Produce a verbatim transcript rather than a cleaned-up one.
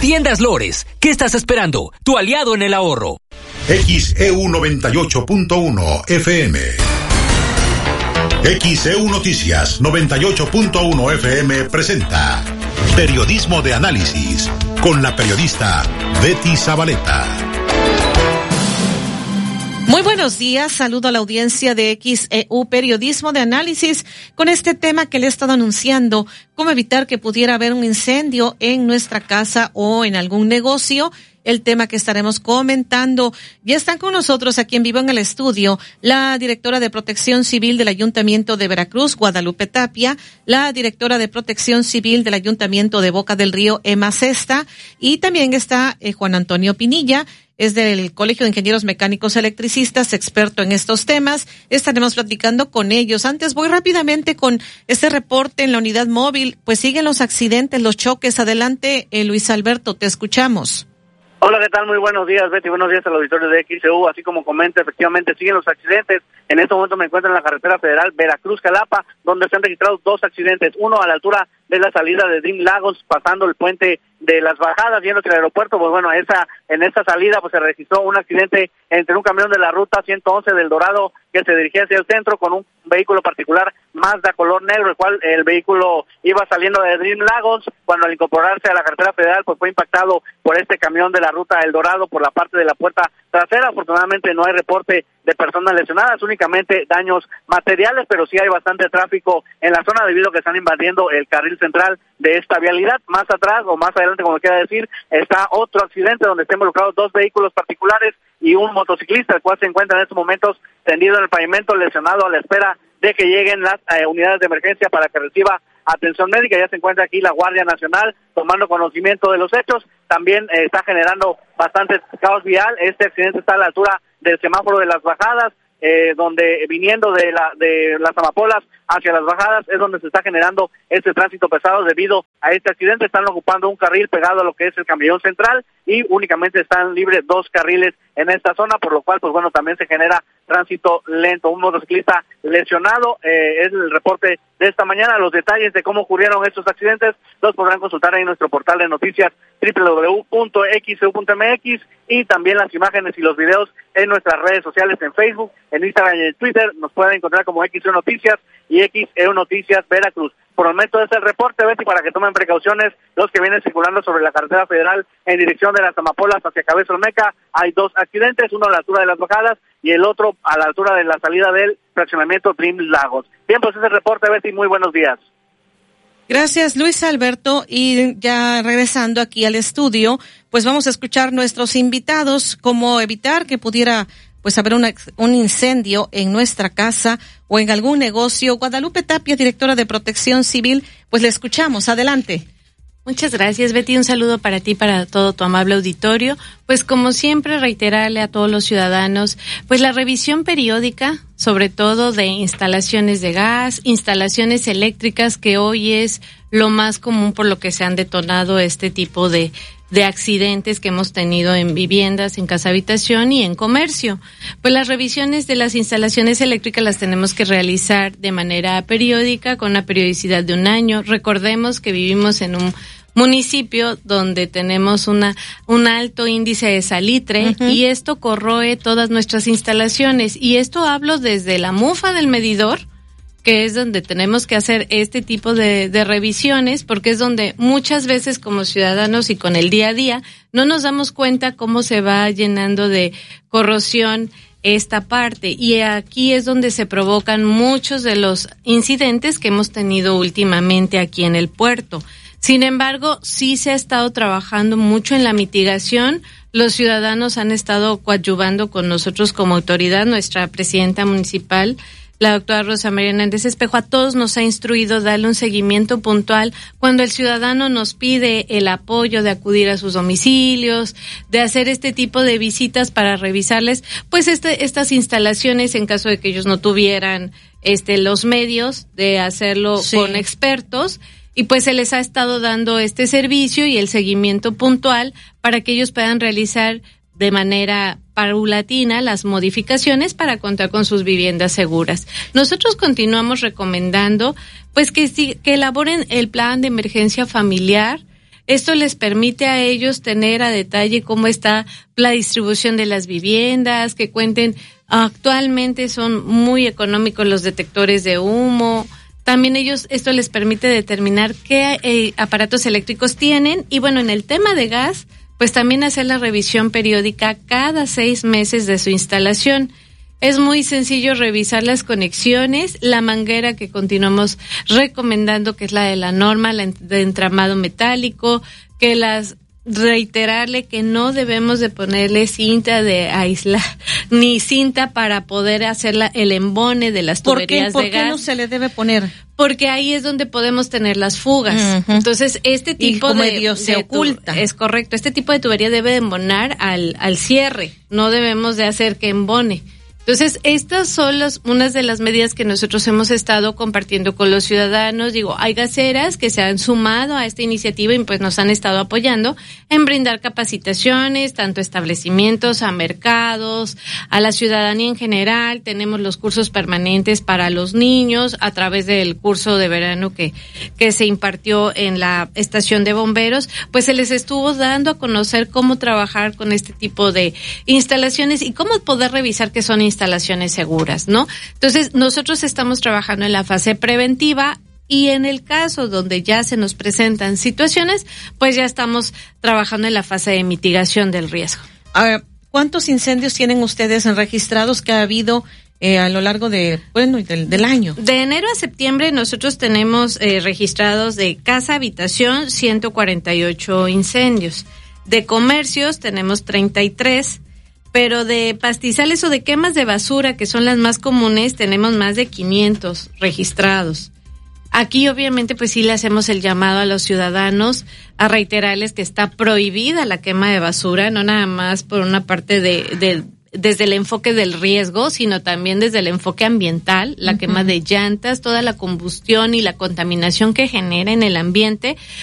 Tiendas Lores, ¿qué estás esperando? Tu aliado en el ahorro. X E U noventa y ocho punto uno F M. X E U Noticias noventa y ocho punto uno F M presenta Periodismo de Análisis con la periodista Betty Zabaleta. Muy buenos días, saludo a la audiencia de X E U Periodismo de Análisis con este tema que le he estado anunciando, cómo evitar que pudiera haber un incendio en nuestra casa o en algún negocio. El tema que estaremos comentando. Ya están con nosotros aquí en vivo en el estudio la directora de Protección Civil del Ayuntamiento de Veracruz, Guadalupe Tapia, la directora de Protección Civil del Ayuntamiento de Boca del Río, Emma Cesta, y también está eh, Juan Antonio Pinilla, es del Colegio de Ingenieros Mecánicos Electricistas, experto en estos temas. Estaremos platicando con ellos. Antes voy rápidamente con este reporte en la unidad móvil. Pues siguen los accidentes, los choques. Adelante, eh, Luis Alberto, te escuchamos. Hola, ¿qué tal? Muy buenos días, Betty. Buenos días al auditorio de X E U. Así como comenta, efectivamente siguen los accidentes. En este momento me encuentro en la carretera federal Veracruz-Jalapa, donde se han registrado dos accidentes. Uno a la altura de la salida de Dream Lagos, pasando el puente de las Bajadas, yéndose al aeropuerto. Pues bueno, esa, en esta salida pues se registró un accidente entre un camión de la ruta ciento once del Dorado que se dirigía hacia el centro con un vehículo particular Mazda color negro, el cual el vehículo iba saliendo de Dream Lagos. Cuando al incorporarse a la carretera federal pues fue impactado por este camión de la ruta El Dorado por la parte de la puerta trasera. Afortunadamente no hay reporte de personas lesionadas, únicamente daños materiales, pero sí hay bastante tráfico en la zona debido a que están invadiendo el carril central de esta vialidad. Más atrás o más adelante, como quiera decir, está otro accidente donde están involucrados dos vehículos particulares y un motociclista, el cual se encuentra en estos momentos tendido en el pavimento, lesionado a la espera de que lleguen las eh, unidades de emergencia para que reciba atención médica. Ya se encuentra aquí la Guardia Nacional tomando conocimiento de los hechos. También eh, está generando bastante caos vial. Este accidente está a la altura del semáforo de las Bajadas, eh, donde viniendo de la de las amapolas hacia las Bajadas es donde se está generando este tránsito pesado debido a este accidente. Están ocupando un carril pegado a lo que es el camellón central y únicamente están libres dos carriles en esta zona, por lo cual pues bueno, también se genera tránsito lento. Un motociclista lesionado, eh, es el reporte de esta mañana. Los detalles de cómo ocurrieron estos accidentes los podrán consultar ahí en nuestro portal de noticias doble u doble u doble u punto x e u punto m x y también las imágenes y los videos en nuestras redes sociales, en Facebook, en Instagram y en Twitter. Nos pueden encontrar como X E U Noticias y X E U Noticias Veracruz. Por el momento es el reporte, Betty, para que tomen precauciones los que vienen circulando sobre la carretera federal en dirección de las Amapolas hacia Cabeza Olmeca. Hay dos accidentes, uno a la altura de las Bajadas y el otro a la altura de la salida del fraccionamiento Dream Lagos. Bien, pues es el reporte, Betty, muy buenos días. Gracias, Luis Alberto. Y ya regresando aquí al estudio, pues vamos a escuchar nuestros invitados, cómo evitar que pudiera pues haber una, un incendio en nuestra casa o en algún negocio. Guadalupe Tapia, directora de Protección Civil, pues le escuchamos. Adelante. Muchas gracias, Betty. Un saludo para ti, para todo tu amable auditorio. Pues como siempre, reiterarle a todos los ciudadanos, pues la revisión periódica, sobre todo de instalaciones de gas, instalaciones eléctricas, que hoy es lo más común por lo que se han detonado este tipo de de accidentes que hemos tenido en viviendas, en casa habitación y en comercio. Pues las revisiones de las instalaciones eléctricas las tenemos que realizar de manera periódica, con una periodicidad de un año. Recordemos que vivimos en un municipio donde tenemos una un alto índice de salitre, uh-huh, y esto corroe todas nuestras instalaciones. Y esto hablo desde la mufa del medidor, que es donde tenemos que hacer este tipo de, de revisiones, porque es donde muchas veces como ciudadanos y con el día a día no nos damos cuenta cómo se va llenando de corrosión esta parte, y aquí es donde se provocan muchos de los incidentes que hemos tenido últimamente aquí en el puerto. Sin embargo, sí se ha estado trabajando mucho en la mitigación. Los ciudadanos han estado coadyuvando con nosotros como autoridad. Nuestra presidenta municipal, la doctora Rosa María Hernández Espejo, a todos nos ha instruido darle un seguimiento puntual cuando el ciudadano nos pide el apoyo de acudir a sus domicilios, de hacer este tipo de visitas para revisarles pues este, estas instalaciones en caso de que ellos no tuvieran este los medios de hacerlo, sí, con expertos. Y pues se les ha estado dando este servicio y el seguimiento puntual para que ellos puedan realizar de manera paulatina las modificaciones para contar con sus viviendas seguras. Nosotros continuamos recomendando pues que, que elaboren el plan de emergencia familiar, Esto les permite a ellos tener a detalle cómo está la distribución de las viviendas, que cuenten, actualmente son muy económicos los detectores de humo. También ellos, esto les permite determinar qué eh, aparatos eléctricos tienen. Y bueno, en el tema de gas, pues también hacer la revisión periódica cada seis meses de su instalación. Es muy sencillo revisar las conexiones, la manguera que continuamos recomendando, que es la de la norma, la de entramado metálico, que las reiterarle que no debemos de ponerle cinta de aislar, ni cinta para poder hacer la, el embone de las tuberías ¿Por qué, de ¿por gas. qué no se le debe poner? Porque ahí es donde podemos tener las fugas. Uh-huh. Entonces, este tipo y como de, Dios se de oculta. Tu, es correcto. Este tipo de tubería debe de embonar al, al cierre. No debemos de hacer que embone. Entonces, estas son las, unas de las medidas que nosotros hemos estado compartiendo con los ciudadanos. Digo, hay gaseras que se han sumado a esta iniciativa y pues nos han estado apoyando en brindar capacitaciones, tanto a establecimientos, a mercados, a la ciudadanía en general. Tenemos los cursos permanentes para los niños a través del curso de verano que, que se impartió en la estación de bomberos. Pues se les estuvo dando a conocer cómo trabajar con este tipo de instalaciones y cómo poder revisar que son instalaciones instalaciones seguras, ¿no? Entonces, nosotros estamos trabajando en la fase preventiva y en el caso donde ya se nos presentan situaciones, pues ya estamos trabajando en la fase de mitigación del riesgo. A ver, ¿cuántos incendios tienen ustedes registrados que ha habido eh, a lo largo de, bueno, del, del año? De enero a septiembre nosotros tenemos eh, registrados de casa, habitación, ciento cuarenta y ocho incendios. De comercios tenemos treinta y tres. Pero de pastizales o de quemas de basura, que son las más comunes, tenemos más de quinientos registrados. Aquí obviamente pues sí le hacemos el llamado a los ciudadanos a reiterarles que está prohibida la quema de basura, no nada más por una parte de, de desde el enfoque del riesgo, sino también desde el enfoque ambiental, la uh-huh. quema de llantas, toda la combustión y la contaminación que genera en el ambiente,